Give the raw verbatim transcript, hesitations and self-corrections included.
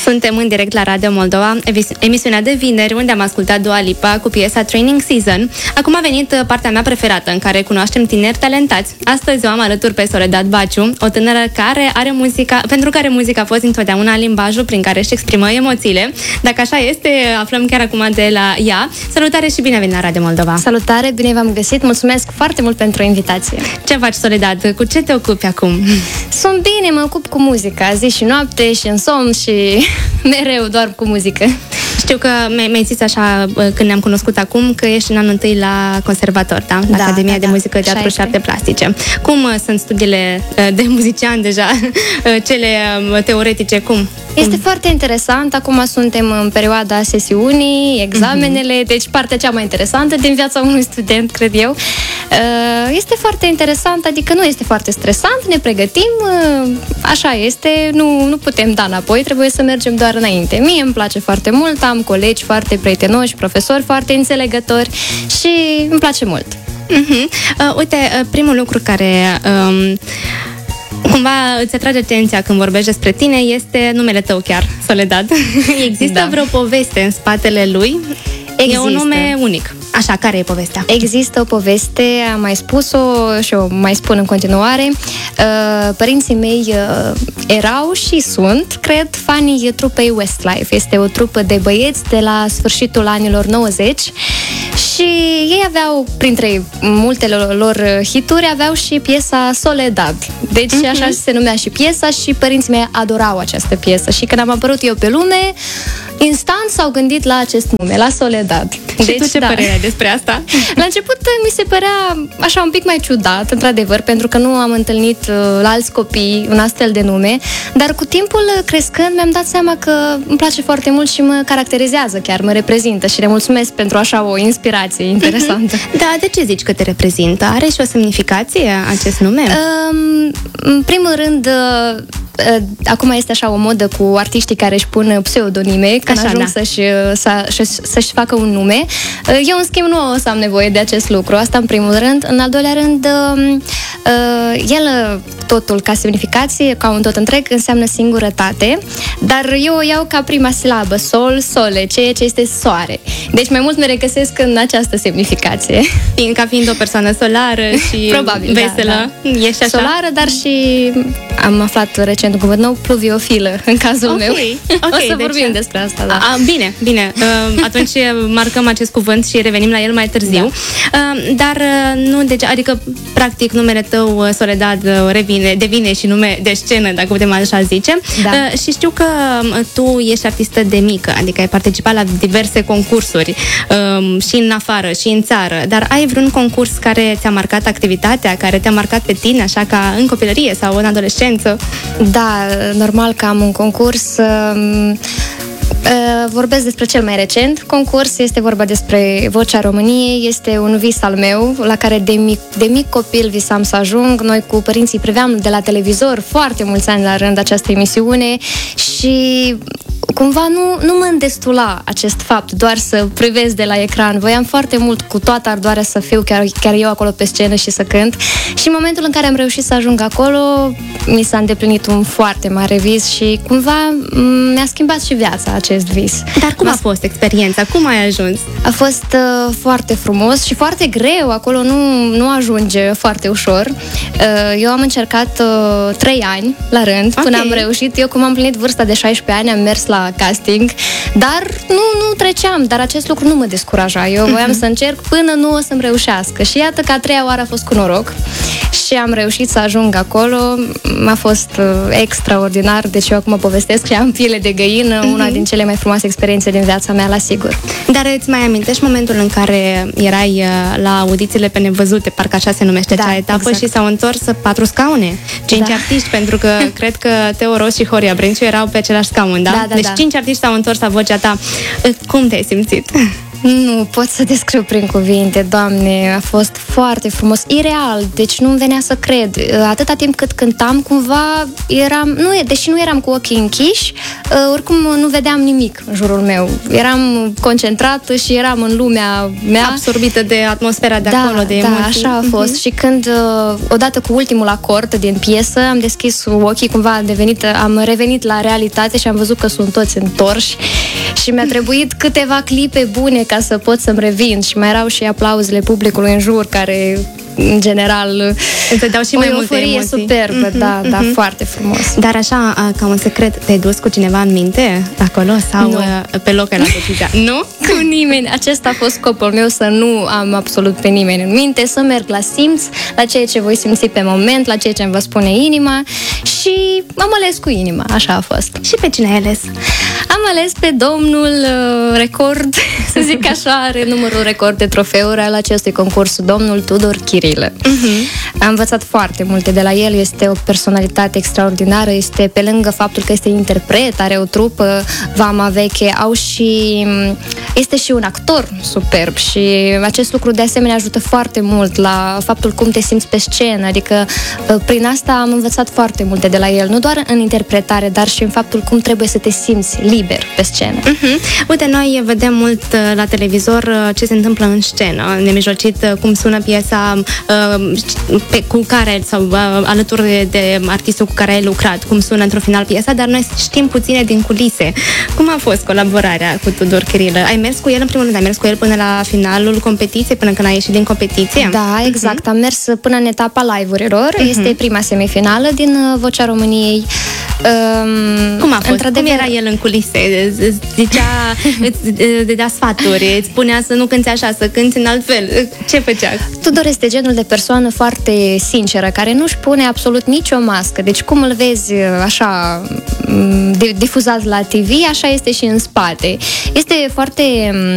Suntem în direct la Radio Moldova, emisiunea de vineri, unde am ascultat Dua Lipa cu piesa Training Season. Acum a venit partea mea preferată, în care cunoaștem tineri talentați. Astăzi o am alături pe Soledad Baciu, o tânără care are muzica, pentru care muzica a fost întotdeauna limbajul prin care își exprimă emoțiile. Dacă așa este, aflăm chiar acum de la ea. Salutare și bine venit la Radio Moldova! Salutare, bine v-am găsit, mulțumesc foarte mult pentru invitație. Ce faci, Soledad? Cu ce te ocupi acum? Sunt bine, mă ocup cu muzica, zi și noapte și în somn și mereu doar cu muzică. Știu că mi-ai zis așa când ne-am cunoscut acum că ești în anul întâi la conservator, da? La da, Academia da, de da. Muzică, Teatru și Arte Plastice. Cum sunt studiile de muzician deja, cele teoretice, cum? Este cum? foarte interesant, acum suntem în perioada sesiunii, examenele, mm-hmm. deci partea cea mai interesantă din viața unui student, cred eu. Este foarte interesant, adică nu este foarte stresant, ne pregătim, așa este, nu, nu putem da înapoi, trebuie să mergem doar înainte. Mie îmi place foarte mult, am colegi foarte prietenoși, profesori foarte înțelegători și îmi place mult. Uh-huh. Uh, uite, uh, primul lucru care um, cumva îți atrage atenția când vorbești despre tine este numele tău chiar, Soledad. Există da. vreo poveste în spatele lui? Există. E un nume unic. Așa, care e povestea? Există o poveste, am mai spus-o și o mai spun în continuare. Părinții mei erau și sunt, cred, fanii trupei Westlife. Este o trupă de băieți de la sfârșitul anilor nouăzeci și ei aveau, printre multele lor hituri, aveau și piesa Soledad. Deci uh-huh. așa se numea și piesa și părinții mei adorau această piesă. Și când am apărut eu pe lume, instant s-au gândit la acest nume, la Soledad. Și deci, tu ce da. părere ai despre asta? La început mi se părea așa un pic mai ciudat, într-adevăr, pentru că nu am întâlnit uh, la alți copii un astfel de nume, dar cu timpul crescând mi-am dat seama că îmi place foarte mult și mă caracterizează, chiar mă reprezintă și le mulțumesc pentru așa o inspirație interesantă. Mm-hmm. Da, de ce zici că te reprezintă? Are și o semnificație acest nume? Um, în primul rând, uh, uh, acum este așa o modă cu artiștii care își pun pseudonime când așa, ajung da. să-și, să, să-și facă un nume. Eu, în schimb, nu o să am nevoie de acest lucru. Asta în primul rând. În al doilea rând, el, totul ca semnificație, ca un tot întreg, înseamnă singurătate, dar eu o iau ca prima silabă, sol, sole, ceea ce este soare. Deci mai mult mă regăsesc în această semnificație. Ca fiind o persoană solară și probabil, veselă. Da, da. Ești așa? Solară, dar și am aflat recent un cuvânt nou, pluviofilă, în cazul okay. meu. Okay, o să deci, vorbim despre asta, da. A, bine, bine. Atunci marcăm acest cuvânt și revenim la el mai târziu. Da. Dar nu, deci, adică, practic, numele tău, Soledad, revine, devine și nume de scenă, dacă putem așa zice. Da. Și știu că tu ești artistă de mică, adică ai participat la diverse concursuri și în afară, și în țară, dar ai vreun concurs care ți-a marcat activitatea, care te-a marcat pe tine, așa ca în copilărie sau în adolescență? Da, normal că am un concurs. Vorbesc despre cel mai recent concurs, este vorba despre Vocea României, este un vis al meu, la care de mic, de mic copil visam să ajung. Noi cu părinții priveam de la televizor foarte mulți ani la rând această emisiune și cumva nu, nu mă îndestula acest fapt, doar să privesc de la ecran. Voiam foarte mult, cu toată ardoarea, să fiu chiar, chiar eu acolo pe scenă și să cânt. Și în momentul în care am reușit să ajung acolo, mi s-a îndeplinit un foarte mare vis și cumva mi-a schimbat și viața acest vis. Dar cum a fost experiența? Cum ai ajuns? A fost uh, foarte frumos și foarte greu. Acolo nu, nu ajunge foarte ușor. Uh, eu am încercat uh, trei ani la rând, okay. până am reușit. Eu, cum am plinit vârsta de șaisprezece ani, am mers la casting, dar nu, nu treceam, dar acest lucru nu mă descuraja. Eu voiam uh-huh. să încerc până nu o să-mi reușească. Și iată că a treia oară a fost cu noroc și am reușit să ajung acolo. A fost uh, extraordinar, deci eu acum povestesc și am piele de găină, uh-huh. una din cele mai frumoase experiențe din viața mea, la sigur. Dar îți mai amintești momentul în care erai la audițiile pe nevăzute, parcă așa se numește da, acea etapă, exact. Și s-au întors patru scaune, cinci da. artiști, pentru că cred că Teo Ros și Horia Brenciu erau pe același scaun, da? Da, da, deci da. cinci artiști s-au întors la vocea ta. Cum te-ai simțit? Nu pot să descriu prin cuvinte, Doamne, a fost foarte frumos, ireal, deci nu-mi venea să cred. Atâta timp cât cântam, cumva eram, nu, deși nu eram cu ochii închiși, oricum nu vedeam nimic în jurul meu. Eram concentrată și eram în lumea mea. Absorbită de atmosfera de da, acolo, de emoții. Da, așa a fost. Uh-huh. Și când, odată cu ultimul acord din piesă, am deschis ochii, cumva a devenit, am revenit la realitate și am văzut că sunt toți întorși și mi-a trebuit câteva clipe bune ca să pot să-mi revin și mai erau și aplauzele publicului în jur care în general îți dau și o mai multe euforie emoții. superbă, mm-hmm, da, mm-hmm. da, foarte frumos. Dar așa, ca un secret, te-ai dus cu cineva în minte acolo sau nu. pe loc la decizia? Nu? Cu nimeni. Acesta a fost scopul meu, să nu am absolut pe nimeni în minte, să merg la simț, la ceea ce voi simți pe moment, la ceea ce îmi va spune inima și am ales cu inima, așa a fost. Și pe cine ai ales? Am ales pe domnul uh, record, să zic așa, are numărul record de trofeuri al acestui concurs, domnul Tudor Chirilă. Uh-huh. Am învățat foarte multe de la el, este o personalitate extraordinară, este pe lângă faptul că este interpret, are o trupă, Vama Veche, au și, este și un actor superb și acest lucru de asemenea ajută foarte mult la faptul cum te simți pe scenă, adică prin asta am învățat foarte multe de la el, nu doar în interpretare, dar și în faptul cum trebuie să te simți liber pe scenă. Uh-huh. Uite, noi vedem mult la televizor ce se întâmplă în scenă, nemijlocit cum sună piesa pe, cu care sau alături de, de artistul cu care ai lucrat, cum sună într-un final piesa, dar noi știm puține din culise. Cum a fost colaborarea cu Tudor Chirilă? Ai mers cu el, în primul rând, ai mers cu el până la finalul competiției, până când ai ieșit din competiție? Da, exact. Uh-huh. Am mers până în etapa live-urilor. Uh-huh. Este prima semifinală din Vocea României. Um, Cum a fost? Cum era el în culise? Îți zicea, îți dădea sfaturi, îți spunea să nu cânti așa, să cânti în alt fel. Ce făcea? Tudor este genul de persoană foarte sinceră, care nu-și pune absolut nicio mască. Deci cum îl vezi așa difuzat la T V, așa este și în spate. Este foarte